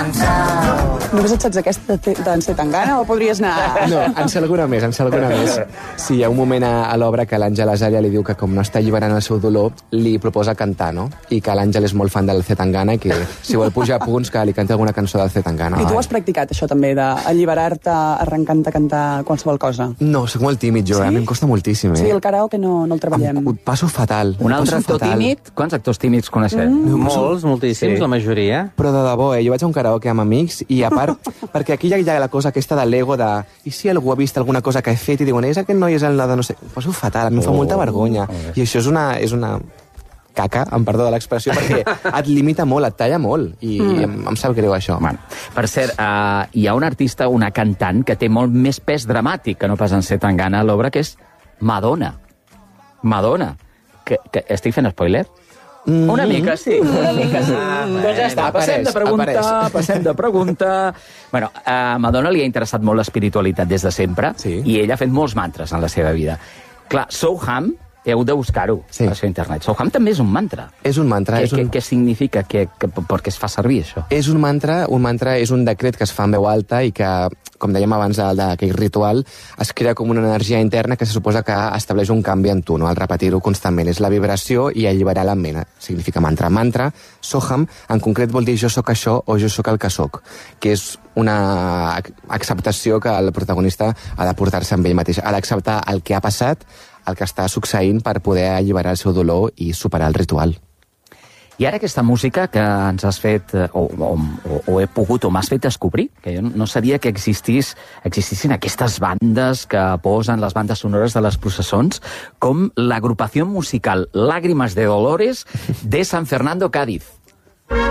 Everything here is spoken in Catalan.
Només et saps aquesta d'en Zetangana o podries anar... No, en sé alguna més, Sí, hi ha un moment a l'obra que l'Àngel Azària li diu que com no està alliberant el seu dolor, li proposa cantar, no? I que l'Àngel és molt fan del Zetangana i que si vol pujar a punts que li canti alguna cançó del Zetangana. I tu has practicat això també, d'alliberar-te arrencant a cantar qualsevol cosa? No, soc molt tímid jo, a mi em costa moltíssim. Sí, el karaoke no el treballem. Ho passo fatal. Un altre actor tímid? Quants actors tímids coneixem? Molts, moltíssims, la majoria. Però de debò, jo vaig a un karaoke amb amics i a part, perquè aquí hi ha la cosa aquesta de l'ego de... I si algú ha vist alguna cosa que he fet i diuen, és aquest noi és el de no sé... Ho passo fatal, a mi em fa molta vergonya. I això és una caca, em perdó de l'expressió, perquè et limita molt, et talla molt, i em sap greu això. Bueno, per cert, hi ha un artista, una cantant, que té molt més pes dramàtic que no pas en Zetangana a l'obra, que és Madonna. Madonna. Que estic fent spoiler? Una mica, sí. Doncs ja està, passem de pregunta. Bueno, a Madonna li ha interessat molt l'espiritualitat des de sempre, i ella ha fet molts mantres en la seva vida. Clar, Soham, heu de buscar-ho a internet. Soham també és un mantra. És un mantra. Què significa? Per què es fa servir, això? És un mantra és un decret que es fa en veu alta i que, com dèiem abans d'aquell ritual, es crea com una energia interna que se suposa que estableix un canvi en tu, no? Al repetir-ho constantment. És la vibració i alliberar la ment. Significa mantra. Mantra, Soham, en concret vol dir jo sóc això o jo sóc el que sóc, que és una acceptació que el protagonista ha de portar-se amb ell mateix. Ha d'acceptar el que ha passat, el que està succeint per poder alliberar el seu dolor i superar el ritual. I ara aquesta música que ens has fet, o he pogut, o m'has fet descobrir, que jo no sabia que existissin aquestes bandes que posen les bandes sonores de les processons, com l'agrupació musical Lágrimas de Dolores de San Fernando, Cádiz.